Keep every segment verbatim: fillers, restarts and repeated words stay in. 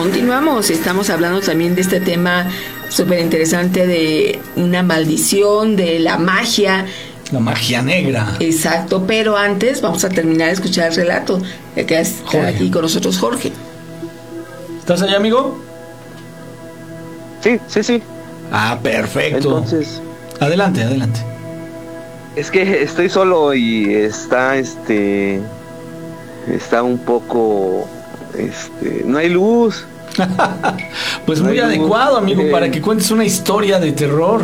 Continuamos, estamos hablando también de este tema súper interesante de una maldición, de la magia. La magia negra. Exacto, pero antes vamos a terminar de escuchar el relato. Que está Jorge. Aquí con nosotros Jorge. ¿Estás allá, amigo? Sí, sí, sí. Ah, perfecto. Entonces... Adelante, adelante. Es que estoy solo y está, este... Está un poco... Este... No hay luz. Pues no muy adecuado, luz. amigo, eh... para que cuentes una historia de terror.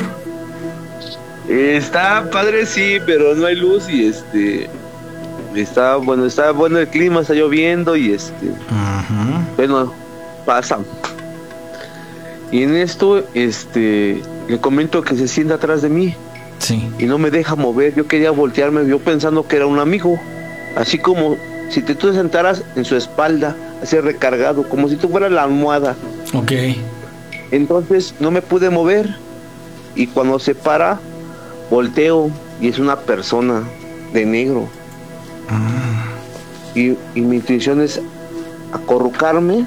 Está padre, sí, pero no hay luz y este... Está bueno, está bueno el clima, está lloviendo y este... Uh-huh. Bueno, pasa. Y en esto, este... le comento que se sienta atrás de mí. Sí. Y no me deja mover. Yo quería voltearme, yo pensando que era un amigo. Así como si te tú te sentaras en su espalda, así recargado, como si tú fueras la almohada. Ok. Entonces no me pude mover. Y cuando se para, volteo y es una persona de negro. Ah. Y, y mi intención es acurrucarme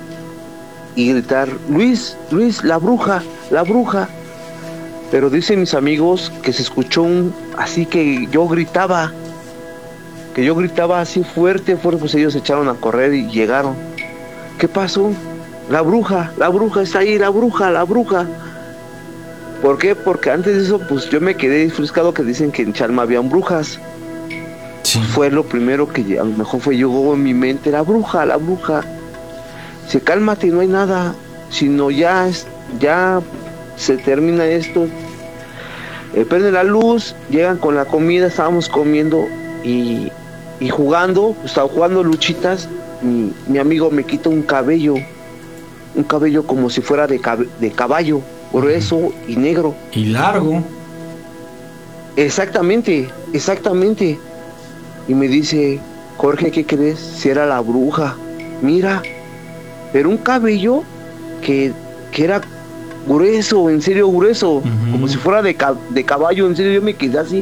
y gritar: Luis, Luis, la bruja, la bruja. Pero dicen mis amigos que se escuchó un... Así que yo gritaba. Que yo gritaba así fuerte, fuerte. Pues ellos se echaron a correr y llegaron. ¿Qué pasó? La bruja, la bruja está ahí, la bruja, la bruja. ¿Por qué? Porque antes de eso, pues yo me quedé disfrutado que dicen que en Chalma habían brujas. Sí. Fue lo primero que a lo mejor fue llegó en mi mente. La bruja, la bruja. Se cálmate, no hay nada. Sino ya, ya... se termina esto, eh, prende la luz, llegan con la comida, estábamos comiendo y, y jugando, estaba jugando luchitas, mi, mi amigo me quita un cabello, un cabello como si fuera de, cab- de caballo, grueso uh-huh. y negro. Y largo. Exactamente, exactamente. Y me dice: Jorge, ¿qué crees? Si era la bruja, mira, pero un cabello que, que era grueso, en serio grueso, uh-huh. como si fuera de, ca- de caballo, en serio. Yo me quedé así,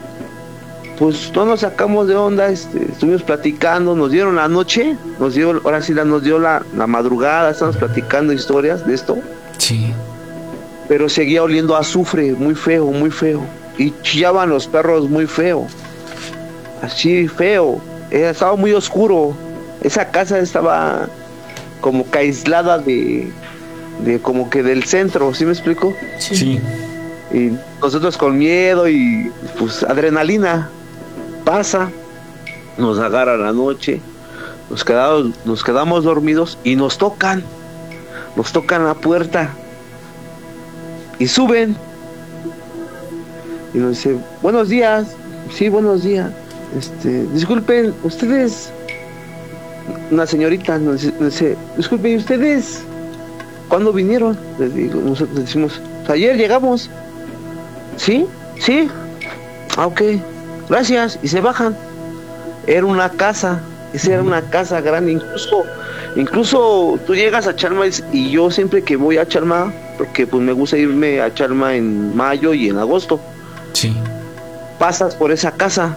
pues no nos sacamos de onda, este, estuvimos platicando, nos dieron la noche, nos dio, ahora sí la, nos dio la, la madrugada, estamos platicando historias de esto, sí, pero seguía oliendo a azufre, muy feo, muy feo, y chillaban los perros muy feo, así feo, eh, estaba muy oscuro, esa casa estaba como que aislada de de como que del centro, ¿sí me explico? Sí. Y nosotros con miedo y pues adrenalina. Pasa, nos agarra la noche, nos quedamos, nos quedamos dormidos y nos tocan, nos tocan la puerta y suben y nos dice: buenos días. Sí, buenos días. Este, disculpen, ustedes, una señorita nos dice: disculpen, ustedes, ¿cuándo vinieron? Les digo, nosotros decimos: ayer llegamos. ¿Sí? ¿Sí? Ah, ok. Gracias. Y se bajan. Era una casa. Esa era una casa grande. Incluso, incluso tú llegas a Chalma y yo siempre que voy a Chalma, porque pues me gusta irme a Chalma en mayo y en agosto. Sí. Pasas por esa casa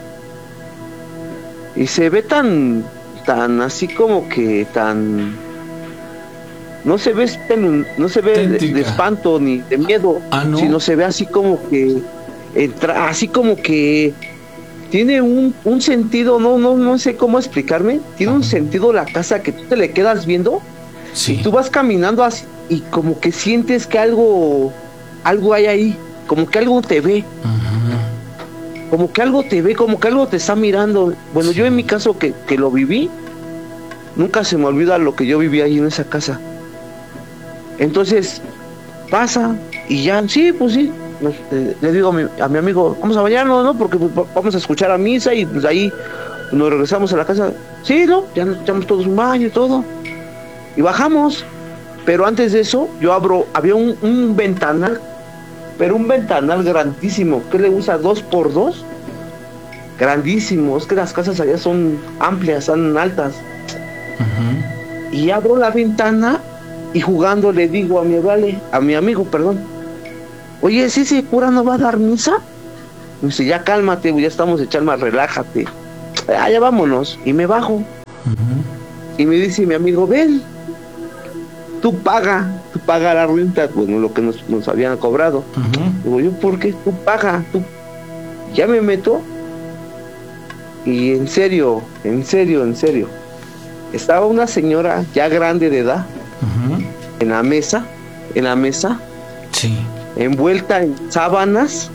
y se ve tan, tan así como que tan... No se ve, no se ve de, de espanto ni de miedo, ah, ¿no? Sino se ve así como que entra, así como que tiene un, un sentido, no, no, no sé cómo explicarme, tiene Ajá. un sentido la casa que tú te le quedas viendo, sí. Y tú vas caminando así y como que sientes que algo, algo hay ahí, como que algo te ve, Ajá. como que algo te ve, como que algo te está mirando. Bueno, sí. Yo en mi caso que, que lo viví, nunca se me olvida lo que yo viví ahí en esa casa. Entonces pasa y ya, sí, pues sí, nos, eh, le digo a mi, a mi amigo: vamos a bañarnos, ¿no? Porque pues, vamos a escuchar a misa y pues ahí nos regresamos a la casa. Sí, ¿no? Ya nos echamos todos un baño y todo y bajamos. Pero antes de eso yo abro, había un, un ventanal, pero un ventanal grandísimo, ¿qué le gusta? ¿Dos por dos? Grandísimo, es que las casas allá son amplias, son altas. Uh-huh. Y abro la ventana y jugando le digo a mi vale, a mi amigo, perdón: oye, ¿sí ese cura no va a dar misa? Me dice: ya cálmate, ya estamos en Chalma, relájate. Ah, ya vámonos. Y me bajo. Uh-huh. Y me dice mi amigo: ven. tú paga, tú paga la renta, bueno, lo que nos, nos habían cobrado. Uh-huh. Digo, ¿yo por qué? Tú paga, tú. Ya me meto y en serio, en serio, en serio, estaba una señora ya grande de edad uh-huh. en la mesa, en la mesa, sí, envuelta en sábanas,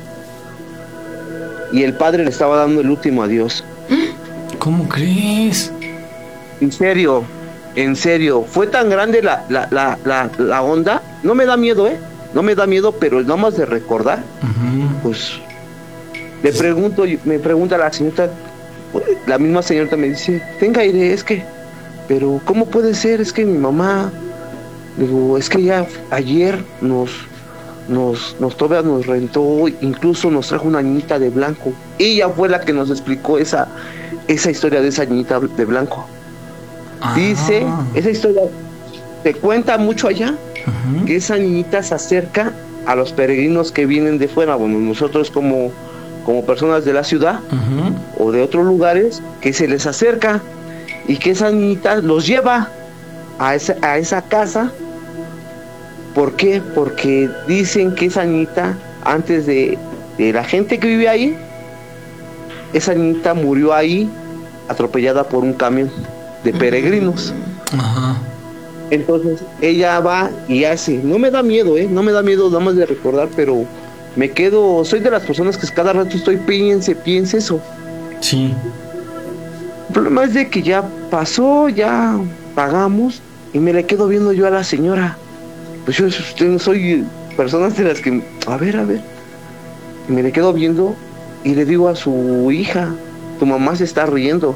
y el padre le estaba dando el último adiós. ¿Cómo crees? En serio, en serio, fue tan grande la, la, la, la, la onda, no me da miedo, ¿eh? No me da miedo, pero nada más de recordar, uh-huh. pues, le pregunto, me pregunta la señorita, la misma señorita me dice, tenga aire, es que, pero ¿cómo puede ser? Es que mi mamá, digo, es que ya ayer nos, nos, nos todavía nos rentó, incluso nos trajo una niñita de blanco. Ella fue la que nos explicó esa, esa historia de esa niñita de blanco. Ah. Dice, esa historia te cuenta mucho allá, uh-huh. que esa niñita se acerca a los peregrinos que vienen de fuera, bueno, nosotros como, como personas de la ciudad, uh-huh. o de otros lugares, que se les acerca, y que esa niñita los lleva a esa, a esa casa. ¿Por qué? Porque dicen que esa niñita, antes de, de la gente que vive ahí, esa niñita murió ahí, atropellada por un camión de peregrinos. Ajá. Entonces ella va y hace, no me da miedo, eh, no me da miedo nada más de recordar, pero me quedo, soy de las personas que cada rato estoy piense, piense eso. Sí. El problema es de que ya pasó, ya pagamos, y me le quedo viendo yo a la señora. Pues yo soy personas de las que, a ver, a ver, y me le quedo viendo y le digo a su hija, tu mamá se está riendo.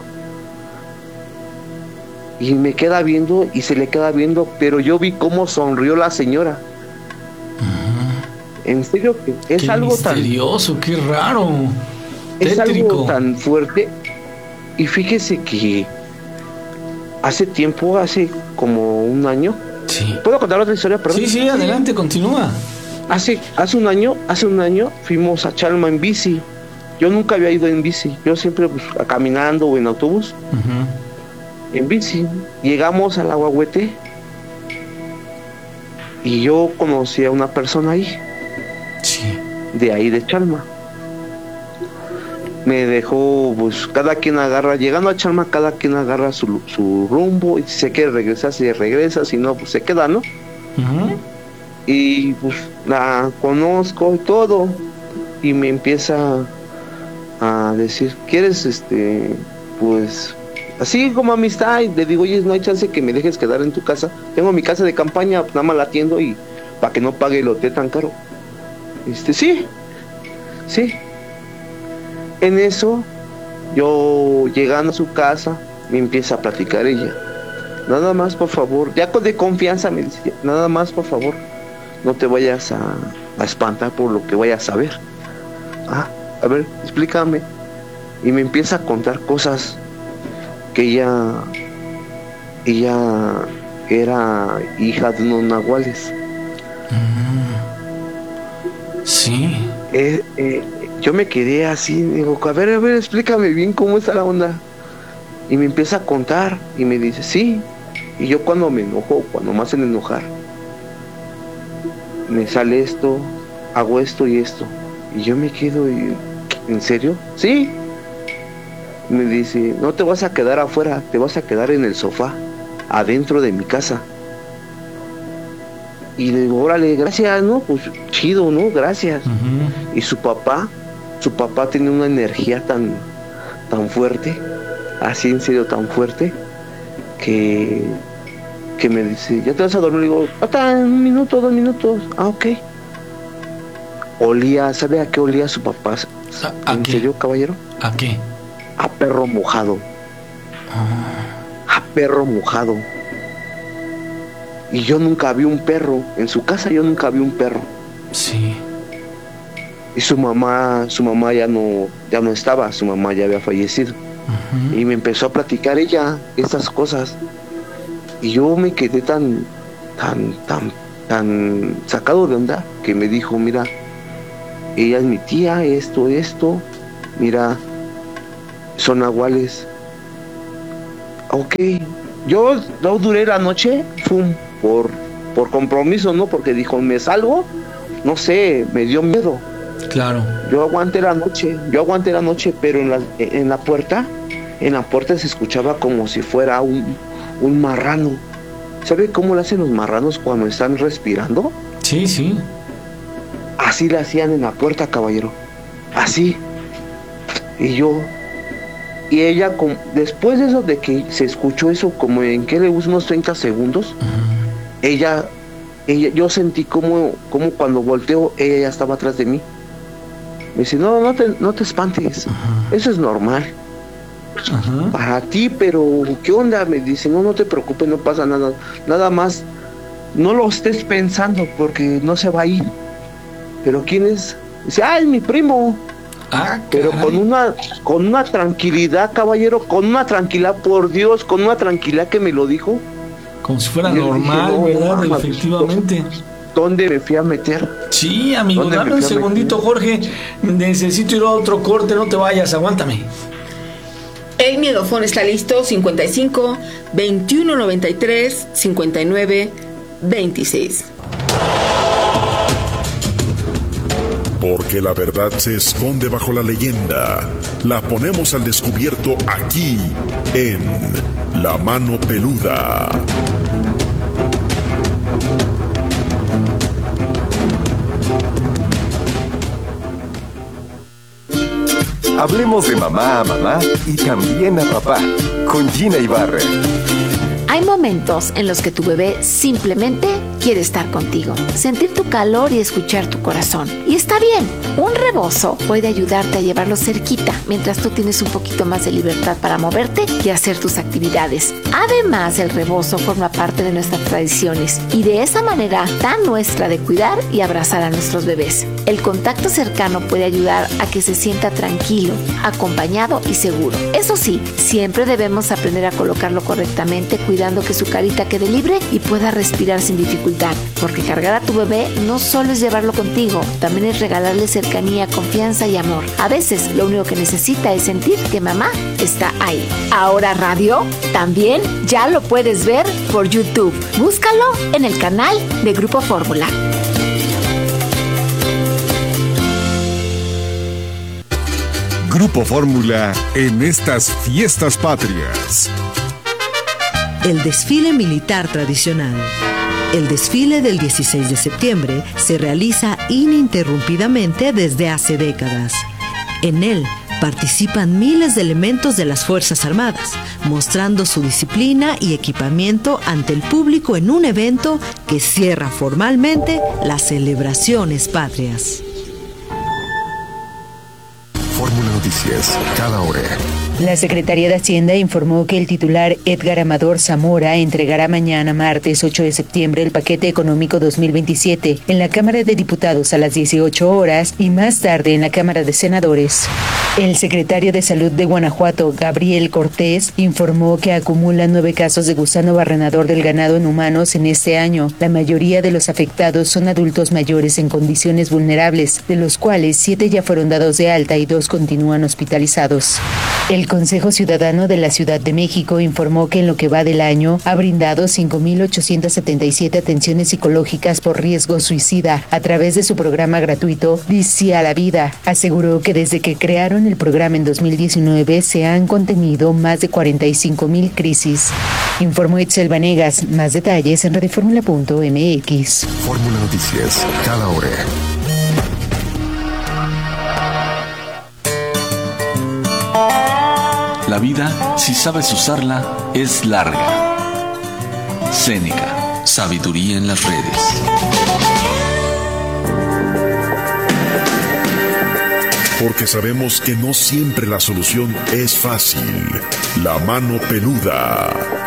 Y me queda viendo y se le queda viendo, pero yo vi cómo sonrió la señora. Uh-huh. En serio que es qué algo misterioso, tan... qué raro. Es tétrico. Algo tan fuerte. Y fíjese que hace tiempo, hace como un año. Sí. ¿Puedo contar otra historia? Perdón. Sí, sí, adelante, continúa. Hace, hace un año, hace un año fuimos a Chalma en bici. Yo nunca había ido en bici. Yo siempre pues, caminando o en autobús. Uh-huh. En bici. Llegamos al Aguahuete y yo conocí a una persona ahí. Sí. De ahí de Chalma. Me dejó, pues cada quien agarra, llegando a Chalma, cada quien agarra su, su rumbo, y si se quiere regresar, se regresa, si no, pues se queda, ¿no? Uh-huh. Y pues la conozco y todo, y me empieza a decir, ¿quieres, este, pues, así como amistad? Y le digo, oye, no hay chance que me dejes quedar en tu casa, tengo mi casa de campaña, nada más la atiendo y para que no pague el hotel tan caro. Este, sí, sí. En eso, yo llegando a su casa, me empieza a platicar ella. Nada más, por favor, ya con de confianza me dice, nada más, por favor, no te vayas a, a espantar por lo que vayas a ver. Ah, a ver, explícame. Y me empieza a contar cosas que ella, ella era hija de unos nahuales. Mm. Sí. Eh, eh, yo me quedé así, digo, a ver, a ver, explícame bien cómo está la onda. Y me empieza a contar y me dice, sí. Y yo cuando me enojo, cuando me hacen enojar, me sale esto, hago esto y esto. Y yo me quedo, y, ¿en serio? Sí. Me dice, no te vas a quedar afuera, te vas a quedar en el sofá, adentro de mi casa. Y le digo, órale, gracias, ¿no? Pues chido, ¿no? Gracias. Uh-huh. Y su papá, su papá tiene una energía tan, tan fuerte, así en serio tan fuerte, que, que me dice, ¿ya te vas a dormir? Le digo, hasta un minuto, dos minutos. Ah, ok. Olía, ¿sabe a qué olía su papá? ¿A, a ¿En qué? serio, caballero? ¿A qué? A perro mojado. Ah. A perro mojado. Y yo nunca vi un perro. En su casa yo nunca vi un perro. Sí. Y su mamá, su mamá ya no, ya no estaba, su mamá ya había fallecido. Uh-huh. Y me empezó a platicar ella estas cosas. Y yo me quedé tan, tan, tan, tan sacado de onda que me dijo, mira, ella es mi tía, esto, esto, mira, son nahuales. Ok, yo no duré la noche, fum, por por compromiso, ¿no? Porque dijo, me salgo, no sé, me dio miedo. Claro. Yo aguanté la noche, yo aguanté la noche, pero en la, en la puerta, en la puerta se escuchaba como si fuera un, un marrano. ¿Sabe cómo lo hacen los marranos cuando están respirando? Sí, sí. Así le hacían en la puerta, caballero. Así. Y yo, y ella, con, después de eso, de que se escuchó eso, como en que le uso unos treinta segundos, uh-huh. ella, ella, yo sentí como, como cuando volteo, ella ya estaba atrás de mí. Me dice, no, no te, no te espantes, uh-huh. eso es normal. Uh-huh. Para ti, pero ¿qué onda? Me dice, no, no te preocupes, no pasa nada. Nada más, no lo estés pensando porque no se va a ir. ¿Pero quién es? Dice, ah, es mi primo. Ah, pero con una, con una tranquilidad, caballero, con una tranquilidad, por Dios, con una tranquilidad que me lo dijo. Como si fuera normal, dije, no, ¿verdad? Mamá, efectivamente. ¿Dónde me fui a meter? Sí, amigo, dame un segundito, Jorge. Necesito ir a otro corte, no te vayas, aguántame. El miedofón está listo, cincuenta y cinco, veintiuno noventa y tres, cincuenta y nueve, veintiséis. Porque la verdad se esconde bajo la leyenda. La ponemos al descubierto aquí, en La Mano Peluda. Hablemos de mamá a mamá y también a papá, con Gina Ibarra. Hay momentos en los que tu bebé simplemente quiere estar contigo, sentir tu calor y escuchar tu corazón. Y está bien, un rebozo puede ayudarte a llevarlo cerquita mientras tú tienes un poquito más de libertad para moverte y hacer tus actividades. Además, el rebozo forma parte de nuestras tradiciones y de esa manera tan nuestra de cuidar y abrazar a nuestros bebés. El contacto cercano puede ayudar a que se sienta tranquilo, acompañado y seguro. Eso sí, siempre debemos aprender a colocarlo correctamente, cuidando que su carita quede libre y pueda respirar sin dificultad. Porque cargar a tu bebé no solo es llevarlo contigo, también es regalarle cercanía, confianza y amor. A veces lo único que necesita es sentir que mamá está ahí. Ahora radio también ya lo puedes ver por YouTube. Búscalo en el canal de Grupo Fórmula. Grupo Fórmula en estas fiestas patrias. El desfile militar tradicional. El desfile del dieciséis de septiembre se realiza ininterrumpidamente desde hace décadas. En él participan miles de elementos de las Fuerzas Armadas, mostrando su disciplina y equipamiento ante el público en un evento que cierra formalmente las celebraciones patrias. Fórmula Noticias, cada hora. La Secretaría de Hacienda informó que el titular Edgar Amador Zamora entregará mañana, martes ocho de septiembre, el paquete económico dos mil veintisiete en la Cámara de Diputados a las dieciocho horas y más tarde en la Cámara de Senadores. El secretario de Salud de Guanajuato, Gabriel Cortés, informó que acumulan nueve casos de gusano barrenador del ganado en humanos en este año. La mayoría de los afectados son adultos mayores en condiciones vulnerables, de los cuales siete ya fueron dados de alta y dos continúan hospitalizados. El Consejo Ciudadano de la Ciudad de México informó que en lo que va del año ha brindado cinco mil ochocientas setenta y siete atenciones psicológicas por riesgo suicida a través de su programa gratuito Dice a la Vida. Aseguró que desde que crearon el programa en dos mil diecinueve se han contenido más de cuarenta y cinco mil crisis. Informó Itzel Vanegas. Más detalles en radioformula punto m x. Fórmula Noticias, cada hora. La vida, si sabes usarla, es larga. Séneca, sabiduría en las redes. Porque sabemos que no siempre la solución es fácil. La Mano Peluda.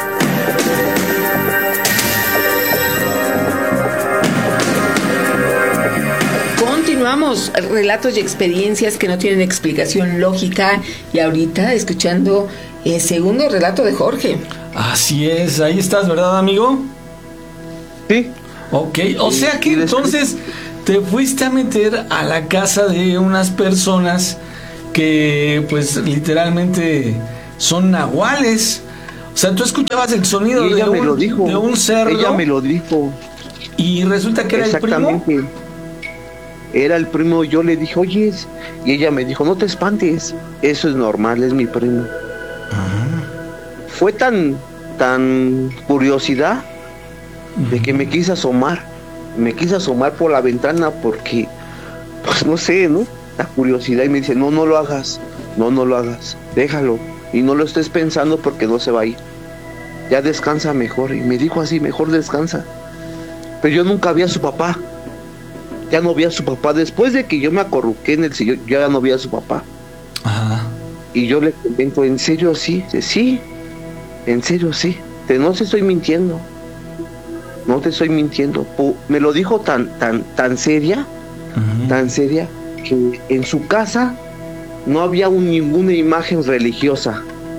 Continuamos, relatos y experiencias que no tienen explicación lógica, y ahorita escuchando el segundo relato de Jorge. Así es, ahí estás, ¿verdad, amigo? Sí. Ok, o sea que entonces te fuiste a meter a la casa de unas personas que pues literalmente son nahuales. O sea, tú escuchabas el sonido de un, me lo dijo. de un cerdo. Ella me lo dijo. Y resulta que era el primo. Exactamente. Era el primo, yo le dije, oye, y ella me dijo, no te espantes, eso es normal, es mi primo. Uh-huh. Fue tan, tan curiosidad uh-huh. de que me quise asomar, me quise asomar por la ventana porque, pues no sé, ¿no? La curiosidad, y me dice, no, no lo hagas, no, no lo hagas, déjalo, y no lo estés pensando porque no se va a ir, ya descansa mejor, y me dijo así, mejor descansa. Pero yo nunca vi a su papá. Ya no vi a su papá. Después de que yo me acorruqué en el sillón, yo ya no vi a su papá. Ajá. Y yo le comento, ¿en serio sí? Dice, sí, en serio sí. Te, no te estoy mintiendo. No te estoy mintiendo. Me lo dijo tan, tan, tan seria, uh-huh. tan seria, que en su casa no había un, ninguna imagen religiosa.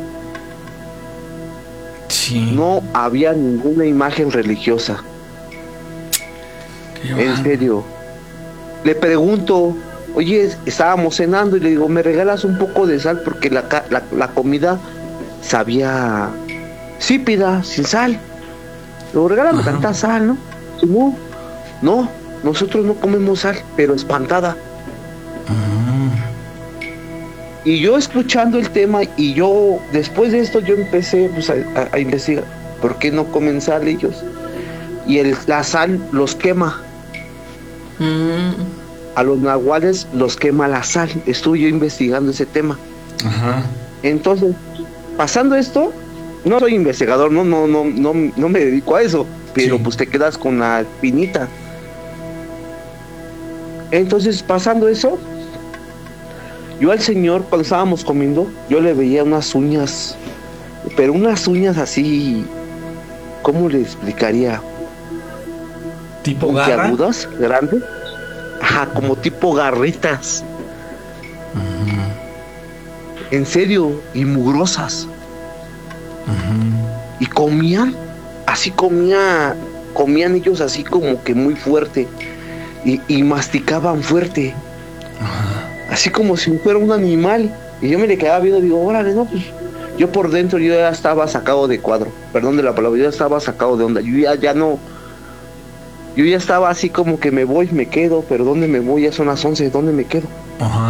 Sí. No había ninguna imagen religiosa. En serio. Le pregunto, oye, estábamos cenando y le digo, ¿me regalas un poco de sal? Porque la, la, la comida sabía sípida, sin sal. Luego, regálame Ajá. tanta sal, ¿no? No, no, nosotros no comemos sal, pero espantada. Ajá. Y yo escuchando el tema, y yo, después de esto, yo empecé pues, a, a, a investigar por qué no comen sal ellos. Y el, la sal los quema. Mm. A los nahuales los quema la sal. Estuve yo investigando ese tema. Ajá. Entonces, pasando esto, no soy investigador, no, no, no, no, no me dedico a eso, pero sí. pues te quedas con la espinita. Entonces, pasando eso, yo al señor, cuando estábamos comiendo, yo le veía unas uñas, pero unas uñas así, ¿cómo le explicaría? ¿Tipo garra? Agudas, grandes. Ajá, como tipo garritas. Uh-huh. En serio, y mugrosas. Uh-huh. Y comían, así comía, comían ellos así como que muy fuerte. Y, y masticaban fuerte. Uh-huh. Así como si fuera un animal. Y yo me le quedaba viendo, digo, órale, no, pues. Yo por dentro yo ya estaba sacado de cuadro. Perdón de la palabra, yo ya estaba sacado de onda. Yo ya, ya no. Yo ya estaba así como que me voy, me quedo, pero ¿dónde me voy? Ya son las once, ¿dónde me quedo? Ajá.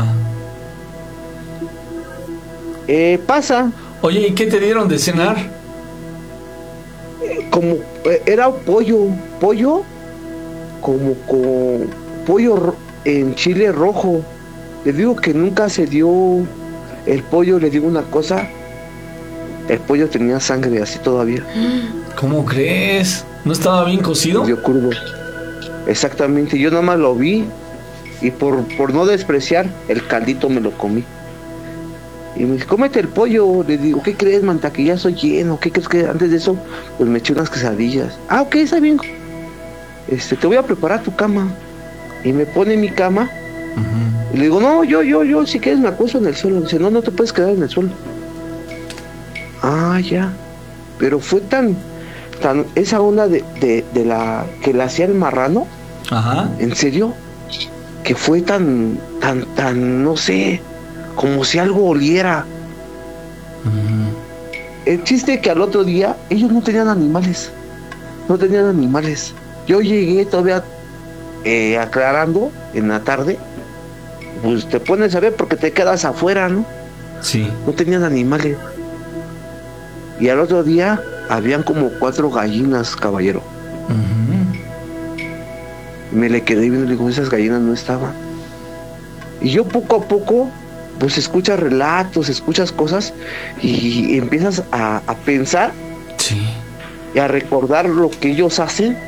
Eh, pasa. Oye, ¿y qué te dieron de cenar? Eh, como, eh, era pollo, pollo, como con pollo en chile rojo. Le digo que nunca se dio el pollo, le digo una cosa, el pollo tenía sangre así todavía. ¿Cómo crees? ¿No estaba bien cocido? Yo curvo. Exactamente, yo nada más lo vi y por, por no despreciar, el caldito me lo comí. Y me dice, cómete el pollo. Le digo, ¿qué crees, manta? Que ya soy lleno. ¿Qué crees que antes de eso? Pues me eché unas quesadillas. Ah, ok, está bien. Este, te voy a preparar tu cama. Y me pone mi cama. Uh-huh. Y le digo, no, yo, yo, yo, si quieres me acuesto en el suelo. Dice, no, no te puedes quedar en el suelo. Ah, ya. Pero fue tan... tan esa onda de, de, de la que le hacía el marrano. Ajá. ¿En serio? Que fue tan, tan, tan, no sé, como si algo oliera. Uh-huh. El chiste es que al otro día ellos no tenían animales. No tenían animales. Yo llegué todavía eh, aclarando en la tarde. Pues te pones a ver porque te quedas afuera, ¿no? Sí. No tenían animales. Y al otro día habían como cuatro gallinas, caballero. Uh-huh. Me le quedé viendo y le digo, esas gallinas no estaban. Y yo poco a poco, pues escuchas relatos, escuchas cosas y empiezas a, a pensar. Sí. Y a recordar lo que ellos hacen.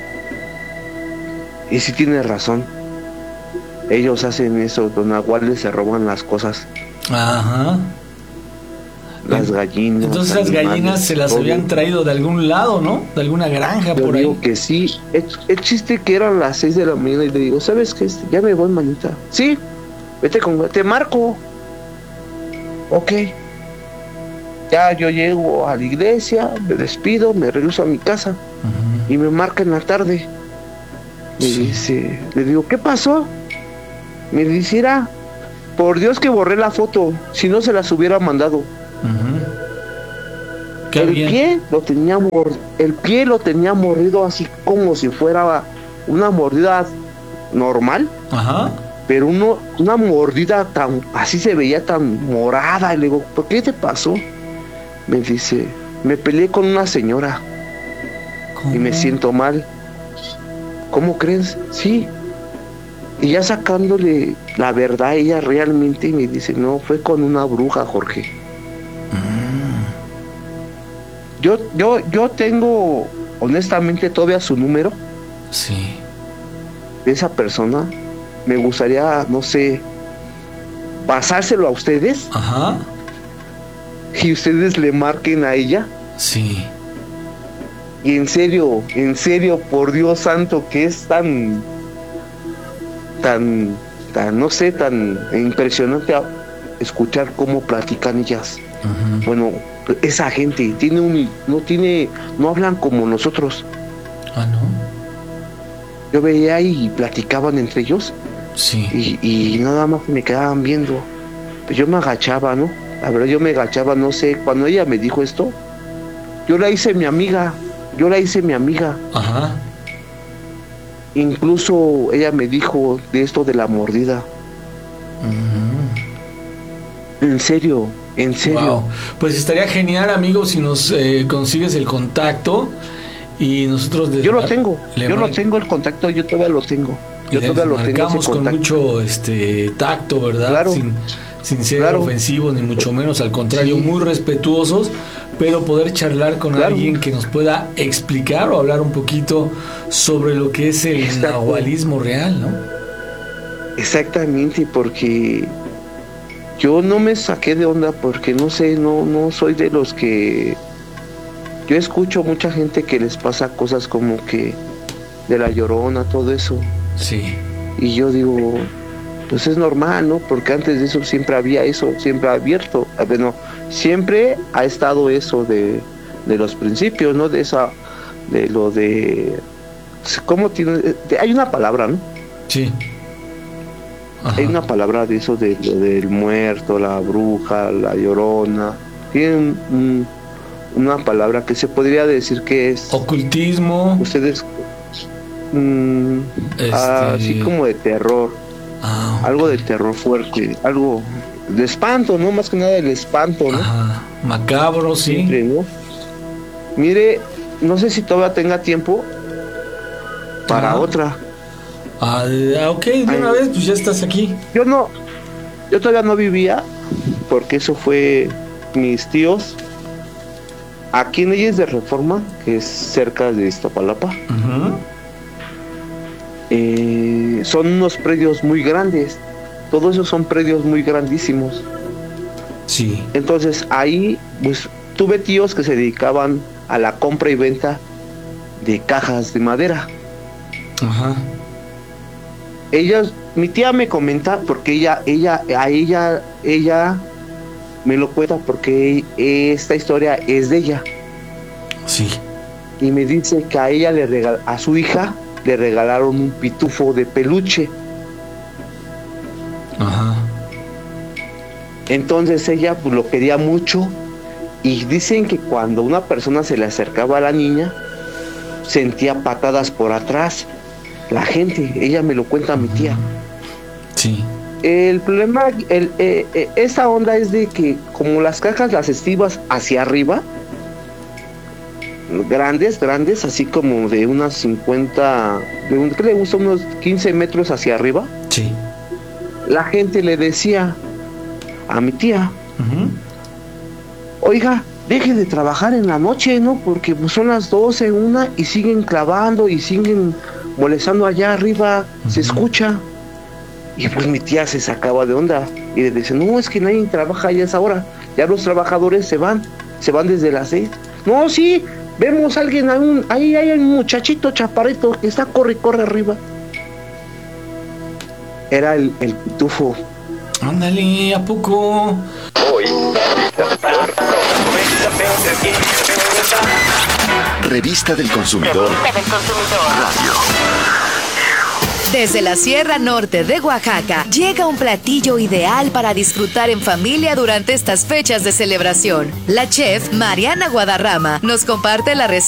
Y sí tienes razón. Ellos hacen eso, los nahuales se roban las cosas. Ajá. Las gallinas. Entonces las gallinas se las todo. Habían traído de algún lado, ¿no? De alguna granja. Yo por digo ahí. Que sí. El, el chiste que eran las seis de la mañana y le digo, ¿sabes qué? Ya me voy, manita. Sí, vete con... Te marco. Ok. Ya yo llego a la iglesia, me despido, me regreso a mi casa. Uh-huh. Y me marca en la tarde. Me sí. dice, le digo, ¿qué pasó? Me dice, era, por Dios que borré la foto, si no se las hubiera mandado. Uh-huh. El bien. pie lo tenía mor- el pie lo tenía mordido así como si fuera una mordida normal. Ajá. Pero uno, una mordida tan, así se veía tan morada. Y le digo, ¿por qué te pasó? Me dice, me peleé con una señora. ¿Cómo? Y me siento mal. ¿Cómo crees? Sí. Y ya sacándole la verdad, ella realmente me dice, no, fue con una bruja, Jorge. Mm. Yo, yo, yo tengo, honestamente, todavía su número. Sí. De esa persona. Me gustaría, no sé, pasárselo a ustedes. Ajá. Y ustedes le marquen a ella. Sí. Y en serio, en serio, por Dios santo, que es tan, tan, tan, no sé, tan impresionante escuchar cómo platican ellas. Uh-huh. Bueno, esa gente tiene un, no tiene, no hablan como nosotros. Ah, ¿no? Yo veía y platicaban entre ellos. Sí. Y, y nada más me quedaban viendo. Pues yo me agachaba, ¿no? La verdad, yo me agachaba, no sé, cuando ella me dijo esto, yo la hice mi amiga, yo la hice mi amiga. Ajá. Incluso ella me dijo de esto de la mordida. Uh-huh. En serio, en serio. Wow. Pues estaría genial, amigo, si nos eh, consigues el contacto y nosotros... Yo lo tengo, yo lo tengo el contacto, yo todavía lo tengo. Yo todavía lo marcamos tengo con mucho este tacto, ¿verdad? Claro. Sin, sin ser claro. ofensivos, ni mucho menos, al contrario, sí. Muy respetuosos, pero poder charlar con claro. alguien que nos pueda explicar o hablar un poquito sobre lo que es el Exacto. nahualismo real, ¿no? Exactamente, porque yo no me saqué de onda, porque no sé, no, no soy de los que... Yo escucho mucha gente que les pasa cosas como que de la Llorona, todo eso. Sí. Y yo digo, pues es normal, ¿no? Porque antes de eso siempre había eso, siempre ha abierto. Bueno, siempre ha estado eso de, de los principios, ¿no? De esa, de lo de... ¿Cómo tiene? De, hay una palabra, ¿no? Sí. Ajá. Hay una palabra de eso, de lo del muerto, la bruja, la Llorona. Tienen un, una palabra que se podría decir que es... Ocultismo. Ustedes... Mm, este... así como de terror. Ah, okay. Algo de terror fuerte, algo de espanto, ¿no? Más que nada el espanto, ¿no? Ajá. Macabro, sí. Siempre, ¿no? Mire, no sé si todavía tenga tiempo para ah. otra. Ah, ok, de Ay, una vez, pues ya estás aquí. Yo no, yo todavía no vivía, porque eso fue mis tíos. Aquí en Leyes de Reforma, que es cerca de Iztapalapa. Uh-huh. Eh, son unos predios muy grandes, todos esos son predios muy grandísimos. Sí. Entonces ahí pues tuve tíos que se dedicaban a la compra y venta de cajas de madera. Ajá. Ellas, mi tía me comenta porque ella, ella, a ella, ella me lo cuenta porque esta historia es de ella. Sí. Y me dice que a ella le regal, a su hija le regalaron un pitufo de peluche. Ajá. Entonces ella pues lo quería mucho y dicen que cuando una persona se le acercaba a la niña sentía patadas por atrás. La gente, ella me lo cuenta a mi tía. Sí. El problema, el, eh, eh, esa onda es de que como las cajas las estivas hacia arriba, grandes, grandes, así como de unas cincuenta, de un, ¿qué le gusta? Unos quince metros hacia arriba. Sí. La gente le decía a mi tía, uh-huh. Oiga, deje de trabajar en la noche, ¿no? Porque pues, son las doce, una, y siguen clavando y siguen molestando allá arriba, uh-huh. Se escucha. Y pues mi tía se sacaba de onda y le dice, no, es que nadie trabaja ya a esa hora, ya los trabajadores se van, se van desde las seis. No, sí, vemos a alguien, un, ahí hay un muchachito chaparrito que está corre, corre arriba. Era el, el pitufo. Ándale, ¿a poco? Hoy. Revista del Consumidor. Revista del Consumidor. Radio. Desde la Sierra Norte de Oaxaca llega un platillo ideal para disfrutar en familia durante estas fechas de celebración. La chef Mariana Guadarrama nos comparte la receta